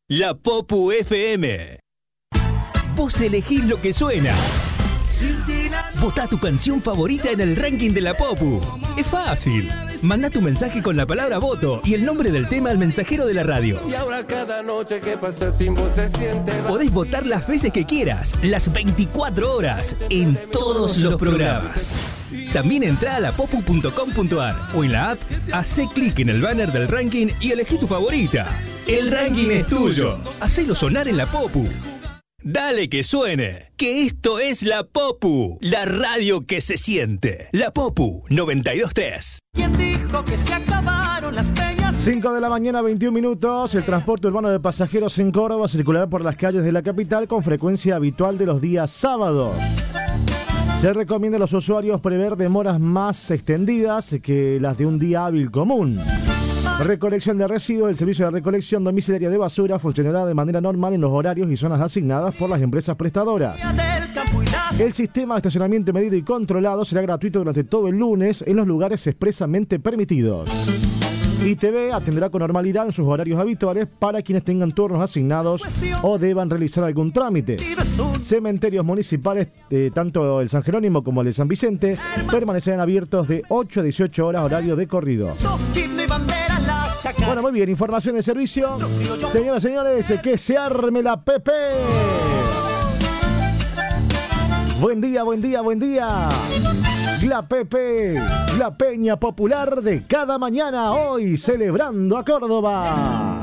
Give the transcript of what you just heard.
La Popu FM. Vos elegís lo que suena. Votá tu canción favorita en el ranking de la Popu. Es fácil. Mandá tu mensaje con la palabra voto y el nombre del tema al mensajero de la radio. Y ahora cada noche que pasa sin vos se siente. Podés votar las veces que quieras, las 24 horas, en todos los programas. También entrá a lapopu.com.ar o en la app, hacé clic en el banner del ranking y elegí tu favorita. El ranking es tuyo. Hacelo sonar en la Popu. Dale que suene, que esto es La Popu, la radio que se siente. La Popu 92.3. ¿Quién dijo que se acabaron las peñas? 5 de la mañana, 21 minutos. El transporte urbano de pasajeros en Córdoba circulará por las calles de la capital con frecuencia habitual de los días sábados. Se recomienda a los usuarios prever demoras más extendidas que las de un día hábil común. Recolección de residuos. El servicio de recolección domiciliaria de basura funcionará de manera normal en los horarios y zonas asignadas por las empresas prestadoras. El sistema de estacionamiento medido y controlado será gratuito durante todo el lunes en los lugares expresamente permitidos. ITV atenderá con normalidad en sus horarios habituales para quienes tengan turnos asignados o deban realizar algún trámite. Cementerios municipales, tanto el San Jerónimo como el de San Vicente, permanecerán abiertos de 8 a 18 horas horario de corrido. Bueno, muy bien, información de servicio. Señoras y señores, que se arme la Pepe. Buen día, buen día, buen día. La Pepe, la peña popular de cada mañana, hoy celebrando a Córdoba.